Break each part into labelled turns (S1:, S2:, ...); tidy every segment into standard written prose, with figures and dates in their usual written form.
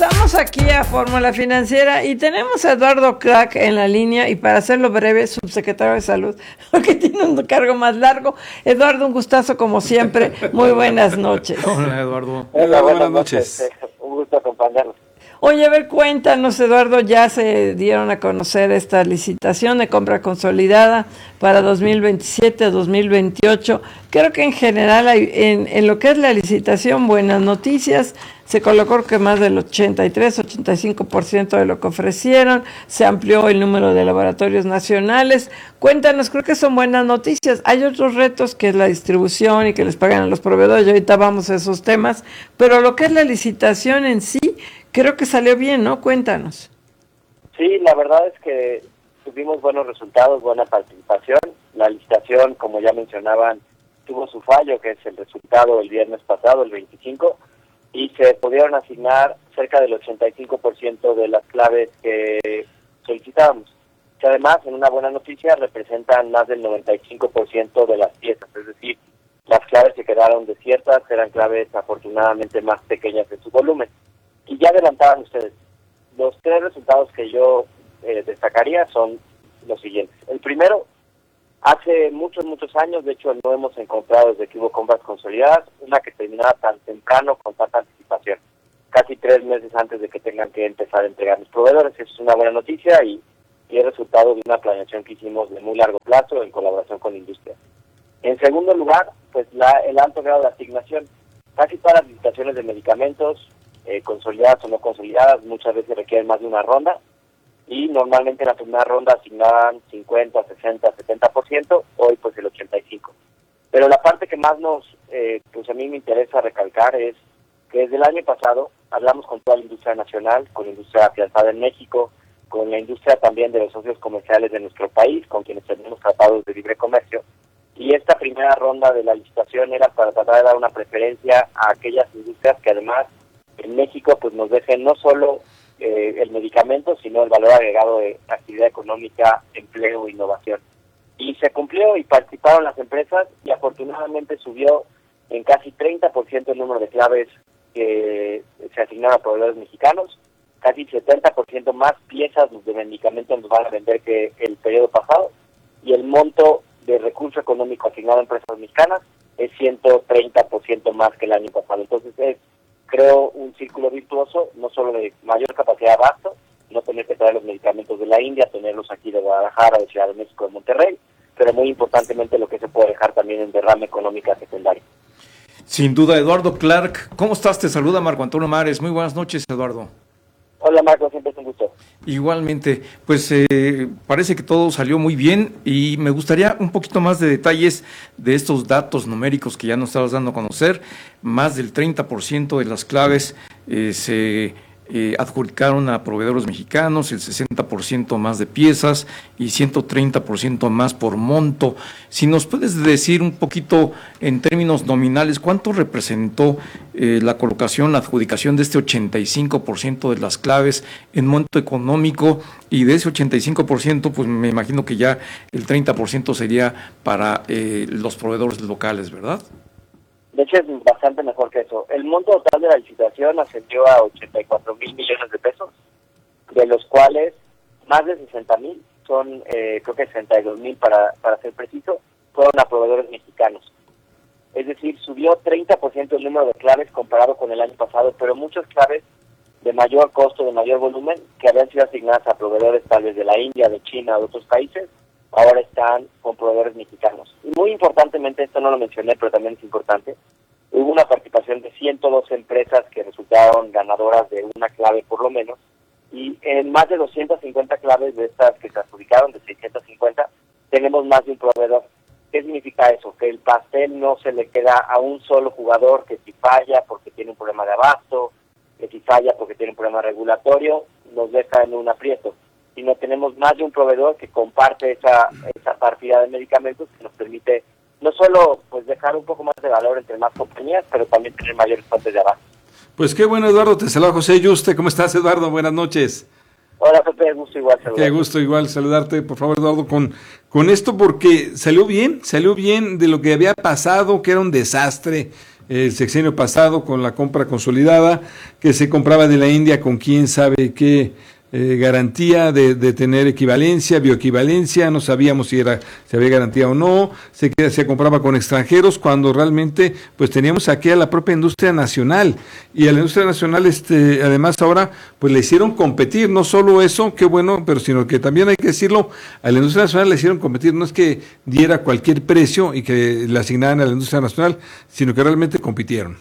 S1: Estamos aquí a Fórmula Financiera y tenemos a Eduardo Clark en la línea y para hacerlo breve, subsecretario de Salud, porque tiene un cargo más largo. Eduardo, un gustazo como siempre. Muy buenas noches.
S2: Hola, Eduardo.
S3: Hola, buenas noches. Un gusto acompañarnos.
S1: Oye, a ver, cuéntanos, Eduardo, ya se dieron a conocer esta licitación de compra consolidada para 2027-2028. Creo que en general hay, en lo que es la licitación, buenas noticias. Se colocó que más del 83-85% de lo que ofrecieron. Se amplió el número de laboratorios nacionales. Cuéntanos, creo que son buenas noticias. Hay otros retos que es la distribución y que les pagan a los proveedores. Y ahorita vamos a esos temas. Pero lo que es la licitación en sí, creo que salió bien, ¿no? Cuéntanos.
S3: Sí, la verdad es que tuvimos buenos resultados, buena participación. La licitación, como ya mencionaban, tuvo su fallo, que es el resultado el viernes pasado, el 25, y se pudieron asignar cerca del 85% de las claves que solicitábamos. Que además, en una buena noticia, representan más del 95% de las piezas, es decir, las claves que quedaron desiertas eran claves afortunadamente más pequeñas en su volumen. Y ya adelantaban ustedes, los tres resultados que yo destacaría son los siguientes. El primero, hace muchos años, de hecho no hemos encontrado desde que hubo compras consolidadas, una que terminaba tan temprano con tanta anticipación, casi 3 meses antes de que tengan que empezar a entregar los proveedores. Eso es una buena noticia y es resultado de una planeación que hicimos de muy largo plazo en colaboración con la industria. En segundo lugar, pues el alto grado de asignación. Casi todas las licitaciones de medicamentos, consolidadas o no consolidadas, muchas veces requieren más de una ronda y normalmente en la primera ronda asignaban 50, 60, 70%, hoy pues el 85%. Pero la parte que más pues a mí me interesa recalcar es que desde el año pasado hablamos con toda la industria nacional, con la industria afianzada en México, con la industria también de los socios comerciales de nuestro país, con quienes tenemos tratados de libre comercio, y esta primera ronda de la licitación era para tratar de dar una preferencia a aquellas industrias que además en México pues nos dejen no solo el medicamento, sino el valor agregado de actividad económica, empleo e innovación. Y se cumplió y participaron las empresas y afortunadamente subió en casi 30% el número de claves que se asignaron a proveedores mexicanos, casi 70% más piezas de medicamentos nos van a vender que el periodo pasado, y el monto de recurso económico asignado a empresas mexicanas es 130% más que el año pasado. Entonces es, creo, un círculo virtuoso, no solo de mayor capacidad de abasto, no tener que traer los medicamentos de la India, tenerlos aquí de Guadalajara, de Ciudad de México, de Monterrey, pero muy importantemente lo que se puede dejar también en derrama económica secundaria.
S2: Sin duda, Eduardo Clark. ¿Cómo estás? Te saluda Marco Antonio Mares. Muy buenas noches, Eduardo.
S3: Hola, Marco, siempre es un gusto.
S2: Igualmente, pues parece que todo salió muy bien y me gustaría un poquito más de detalles de estos datos numéricos que ya nos estabas dando a conocer. Más del 30% de las claves se adjudicaron a proveedores mexicanos, el 60% más de piezas y 130% más por monto. Si nos puedes decir un poquito en términos nominales, ¿cuánto representó la colocación, la adjudicación de este 85% de las claves en monto económico? Y de ese 85%, pues me imagino que ya el 30% sería para los proveedores locales, ¿verdad?
S3: De hecho, es bastante mejor que eso. El monto total de la licitación ascendió a 84,000 millones de pesos, de los cuales más de 60,000 son, creo que 62,000 para ser preciso, fueron a proveedores mexicanos. Es decir, subió 30% el número de claves comparado con el año pasado, pero muchas claves de mayor costo, de mayor volumen, que habían sido asignadas a proveedores tal vez de la India, de China o de otros países, ahora están con proveedores mexicanos. Y muy importantemente, esto no lo mencioné, pero también es importante, hubo una participación de 102 empresas que resultaron ganadoras de una clave por lo menos, y en más de 250 claves de estas que se adjudicaron, de 650, tenemos más de un proveedor. ¿Qué significa eso? Que el pastel no se le queda a un solo jugador, que si falla porque tiene un problema de abasto, que si falla porque tiene un problema regulatorio, nos deja en un aprieto. Sino tenemos más de un proveedor que comparte esa partida de medicamentos que nos permite no solo pues dejar un poco más de valor entre más compañías, pero también tener mayores fuentes de abasto.
S4: Pues qué bueno, Eduardo, te saluda José Yuste. ¿Cómo estás, Eduardo? Buenas noches.
S3: Hola, Pepe, gusto igual saludarte.
S4: Qué gusto igual saludarte, por favor, Eduardo, con esto, porque salió bien de lo que había pasado, que era un desastre el sexenio pasado con la compra consolidada, que se compraba de la India con quién sabe qué garantía de tener equivalencia, bioequivalencia, no sabíamos si había garantía o no, se compraba con extranjeros cuando realmente pues teníamos aquí a la propia industria nacional, y a la industria nacional además ahora pues le hicieron competir, no solo eso, qué bueno, pero sino que también hay que decirlo, a la industria nacional le hicieron competir, no es que diera cualquier precio y que le asignaran a la industria nacional, sino que realmente compitieron.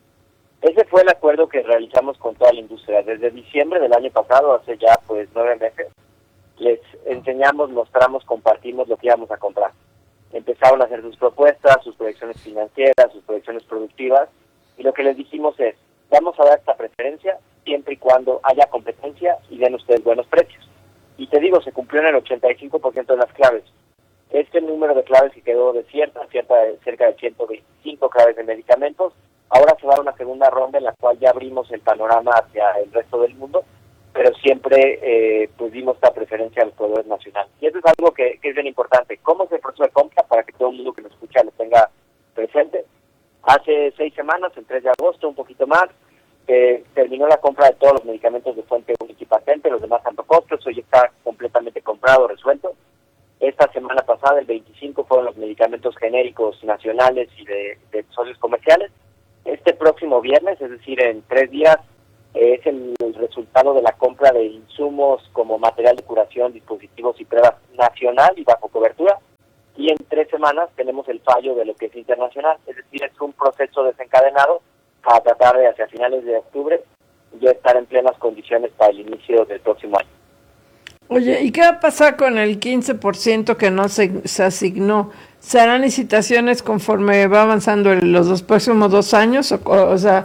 S3: Ese fue el acuerdo que realizamos con toda la industria. Desde diciembre del año pasado, hace ya pues 9 meses, les enseñamos, mostramos, compartimos lo que íbamos a comprar. Empezaron a hacer sus propuestas, sus proyecciones financieras, sus proyecciones productivas, y lo que les dijimos es, vamos a dar esta preferencia siempre y cuando haya competencia y den ustedes buenos precios. Y te digo, se cumplió en el 85% de las claves. Este número de claves que quedó desierta, cerca de 125 claves de medicamentos, ahora se va a dar una segunda ronda en la cual ya abrimos el panorama hacia el resto del mundo, pero siempre pues dimos esta preferencia a los proveedores nacionales. Y eso es algo que es bien importante. ¿Cómo es el proceso de compra? Para que todo el mundo que nos escucha lo tenga presente. Hace 6 semanas, el 3 de agosto, un poquito más, terminó la compra de todos los medicamentos de fuente única y patente, los demás antocostos, hoy está completamente comprado, resuelto. Esta semana pasada, el 25, fueron los medicamentos genéricos nacionales y de socios comerciales. Este próximo viernes, es decir, en 3 días, es el resultado de la compra de insumos como material de curación, dispositivos y pruebas nacional y bajo cobertura. Y en 3 semanas tenemos el fallo de lo que es internacional. Es decir, es un proceso desencadenado para tratar de, hacia finales de octubre, ya estar en plenas condiciones para el inicio del próximo año.
S1: Oye, ¿y qué va a pasar con el 15% que no se asignó? ¿Serán licitaciones conforme va avanzando los próximos 2 años? O sea,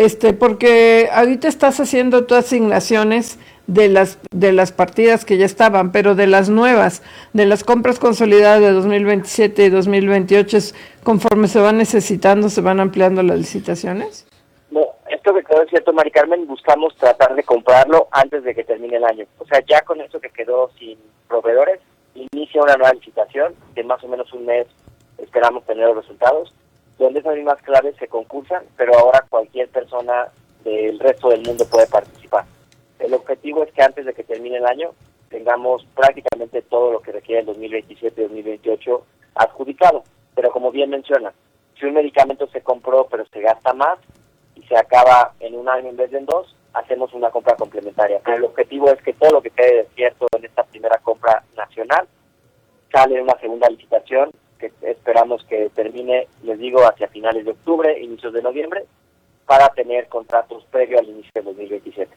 S1: porque ahorita estás haciendo tus asignaciones de las partidas que ya estaban, pero de las nuevas, de las compras consolidadas de 2027 y 2028, conforme se van necesitando, se van ampliando las licitaciones.
S3: No, esto que quedó cierto, Mari Carmen, buscamos tratar de comprarlo antes de que termine el año. O sea, ya con eso que quedó sin proveedores, inicia una nueva licitación, que en más o menos un mes esperamos tener los resultados, donde esas mismas claves se concursan, pero ahora cualquier persona del resto del mundo puede participar. El objetivo es que antes de que termine el año tengamos prácticamente todo lo que requiere el 2027 y 2028 adjudicado. Pero como bien menciona, si un medicamento se compró pero se gasta más y se acaba en un año en vez de en 2, hacemos una compra complementaria. Pero el objetivo es que todo lo que quede desierto en esta primera compra nacional sale en una segunda licitación que esperamos que termine, les digo, hacia finales de octubre, inicios de noviembre, para tener contratos previo al inicio de 2027.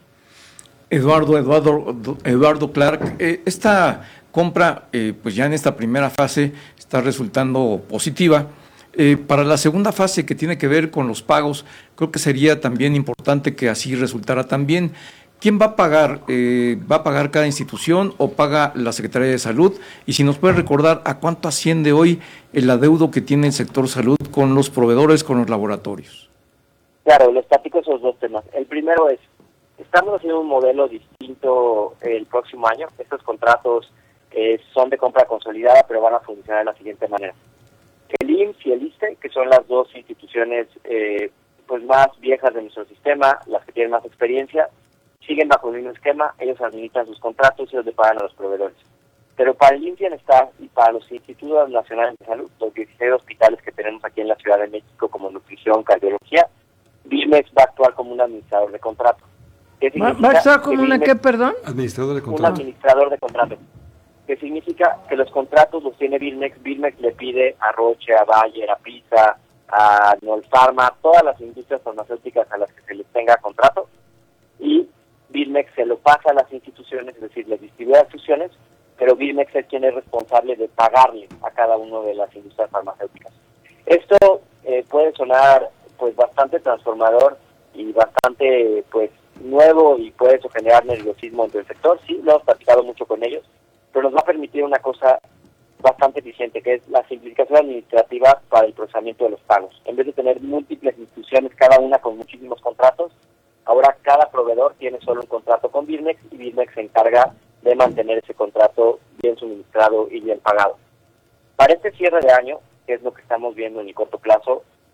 S2: Eduardo Clark, esta compra, pues ya en esta primera fase está resultando positiva. Para la segunda fase, que tiene que ver con los pagos, creo que sería también importante que así resultara también. ¿Quién va a pagar? ¿Va a pagar cada institución o paga la Secretaría de Salud? Y si nos puede recordar a cuánto asciende hoy el adeudo que tiene el sector salud con los proveedores, con los laboratorios.
S3: Claro, les platico esos 2 temas. El primero es, estamos haciendo un modelo distinto el próximo año. Estos contratos son de compra consolidada, pero van a funcionar de la siguiente manera. El IMSS y el ISSSTE, que son las 2 instituciones pues más viejas de nuestro sistema, las que tienen más experiencia, siguen bajo el mismo esquema, ellos administran sus contratos y ellos le pagan a los proveedores. Pero para el IMSS Bienestar y para los institutos nacionales de salud, los 16 hospitales que tenemos aquí en la Ciudad de México como nutrición, cardiología, BIRMEX va a actuar como un administrador de contrato.
S1: ¿Va a actuar como una qué, perdón?
S4: Administrador de
S3: Un
S4: contrato.
S3: administrador de contrato. Que significa que los contratos los tiene BIRMEX. BIRMEX le pide a Roche, a Bayer, a PISA, a Nolfarma, a todas las industrias farmacéuticas a las que se les tenga contrato, y BIRMEX se lo pasa a las instituciones, es decir, les distribuye a las instituciones, pero BIRMEX es quien es responsable de pagarle a cada una de las industrias farmacéuticas. Esto puede sonar pues bastante transformador y bastante pues nuevo, y puede eso generar nerviosismo entre el sector. Sí, lo hemos platicado mucho con ellos, pero nos va a permitir una cosa bastante eficiente, que es la simplificación administrativa para el procesamiento de los pagos. En vez de tener múltiples instituciones, cada una con muchísimos contratos, ahora cada proveedor tiene solo un contrato con BIRMEX, y BIRMEX se encarga de mantener ese contrato bien suministrado y bien pagado. Para este cierre de año, que es lo que estamos viendo en el corto plazo,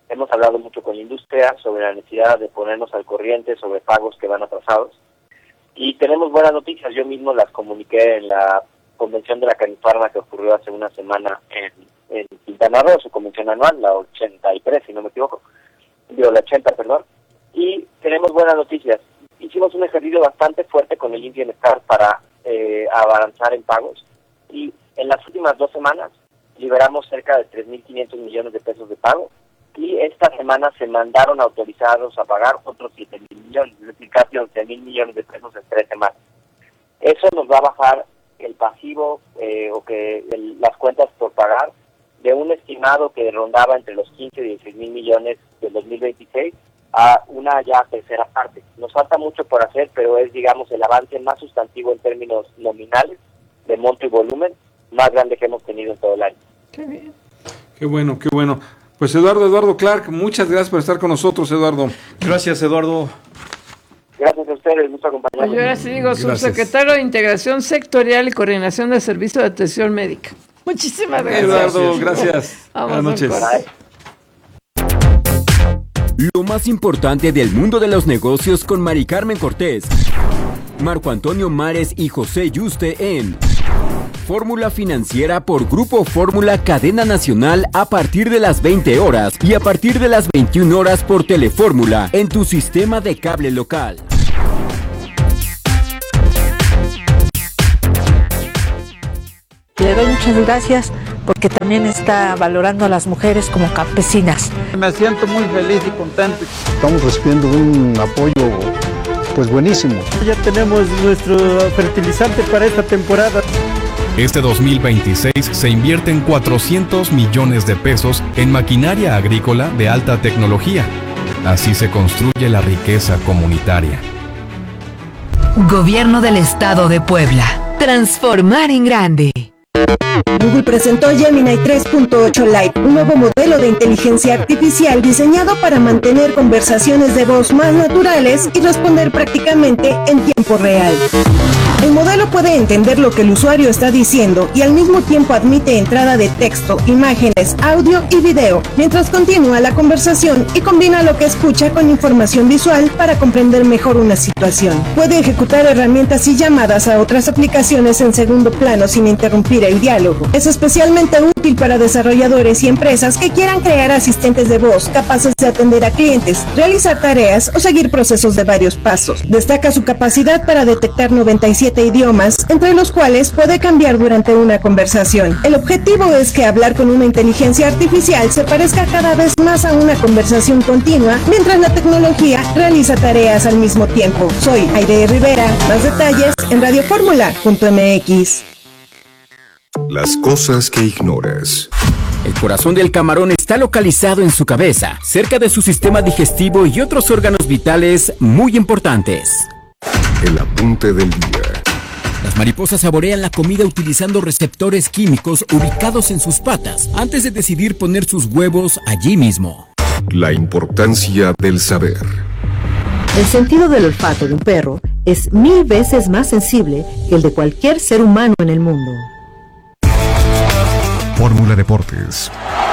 S3: hemos hablado mucho con la industria sobre la necesidad de ponernos al corriente sobre pagos que van atrasados. Y tenemos buenas noticias, yo mismo las comuniqué en la convención de la Canifarma que ocurrió hace una semana en Quintana Roo, su convención anual, la 83, si no me equivoco, la 80, perdón, y tenemos buenas noticias. Hicimos un ejercicio bastante fuerte con el Bienestar para avanzar en pagos, y en las últimas 2 semanas liberamos cerca de 3.500 millones de pesos de pago, y esta semana se mandaron autorizados a pagar otros 7.000 millones, es decir, casi 11.000 millones de pesos en 3 semanas. Eso nos va a bajar el pasivo las cuentas por pagar de un estimado que rondaba entre los 15 y 16 mil millones del 2026 a una ya tercera parte. Nos falta mucho por hacer, pero es, digamos, el avance más sustantivo en términos nominales, de monto y volumen, más grande que hemos tenido en todo el año.
S1: Qué bien.
S4: Qué bueno, qué bueno. Pues Eduardo Clark, muchas gracias por estar con nosotros, Eduardo.
S2: Gracias, Eduardo.
S3: Gracias a ustedes, mucho acompañarnos.
S1: Yo ahora sí digo,
S4: Gracias.
S1: Subsecretario de Integración Sectorial y Coordinación de Servicios de Atención Médica. Muchísimas gracias.
S4: Eduardo, gracias.
S1: Vamos,
S4: Buenas noches.
S3: Bye.
S5: Lo más importante del mundo de los negocios con Mari Carmen Cortés, Marco Antonio Mares y José Yuste en Fórmula Financiera por Grupo Fórmula Cadena Nacional a partir de las 20 horas y a partir de las 21 horas por Telefórmula en tu sistema de cable local.
S6: Le doy muchas gracias porque también está valorando a las mujeres como campesinas.
S7: Me siento muy feliz y contento.
S8: Estamos recibiendo un apoyo pues buenísimo.
S7: Ya tenemos nuestro fertilizante para esta temporada.
S9: Este 2026 se invierten 400 millones de pesos en maquinaria agrícola de alta tecnología. Así se construye la riqueza comunitaria.
S10: Gobierno del Estado de Puebla. Transformar en grande.
S11: Google presentó Gemini 3.8 Lite, un nuevo modelo de inteligencia artificial diseñado para mantener conversaciones de voz más naturales y responder prácticamente en tiempo real. El modelo puede entender lo que el usuario está diciendo y al mismo tiempo admite entrada de texto, imágenes, audio y video, mientras continúa la conversación y combina lo que escucha con información visual para comprender mejor una situación. Puede ejecutar herramientas y llamadas a otras aplicaciones en segundo plano sin interrumpir el diálogo. Es especialmente útil para desarrolladores y empresas que quieran crear asistentes de voz capaces de atender a clientes, realizar tareas o seguir procesos de varios pasos. Destaca su capacidad para detectar 97 idiomas, entre los cuales puede cambiar durante una conversación. El objetivo es que hablar con una inteligencia artificial se parezca cada vez más a una conversación continua, mientras la tecnología realiza tareas al mismo tiempo. Soy Aide Rivera. Más detalles en radioformula.mx.
S12: Las cosas que ignoras.
S5: El corazón del camarón está localizado en su cabeza, cerca de su sistema digestivo y otros órganos vitales muy importantes.
S12: El apunte del día.
S5: Las mariposas saborean la comida utilizando receptores químicos ubicados en sus patas antes de decidir poner sus huevos allí mismo.
S12: La importancia del saber.
S13: El sentido del olfato de un perro es 1000 veces más sensible que el de cualquier ser humano en el mundo.
S12: Fórmula Deportes.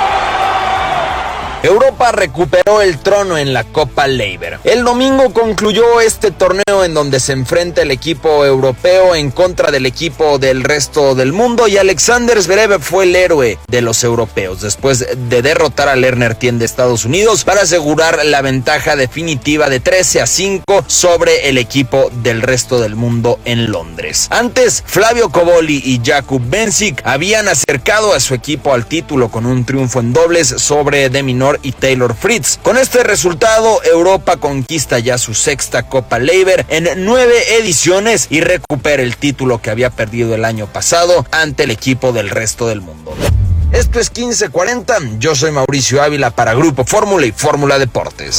S14: Europa recuperó el trono en la Copa Laver. El domingo concluyó este torneo en donde se enfrenta el equipo europeo en contra del equipo del resto del mundo y Alexander Zverev fue el héroe de los europeos después de derrotar a Lerner Tien de Estados Unidos para asegurar la ventaja definitiva de 13-5 sobre el equipo del resto del mundo en Londres. Antes, Flavio Cobolli y Jakub Benčić habían acercado a su equipo al título con un triunfo en dobles sobre De Minaur y Taylor Fritz. Con este resultado, Europa conquista ya su sexta Copa Laver en 9 ediciones y recupera el título que había perdido el año pasado ante el equipo del resto del mundo. Esto es 1540, yo soy Mauricio Ávila para Grupo Fórmula y Fórmula Deportes.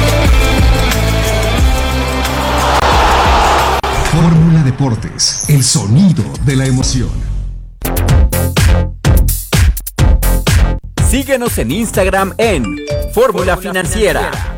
S12: Fórmula Deportes, el sonido de la emoción.
S5: Síguenos en Instagram en Fórmula Financiera.